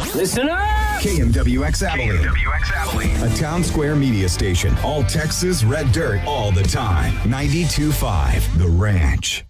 Listen up! KMWX Abilene. A town square media station. All Texas red dirt all the time. 92.5 The Ranch.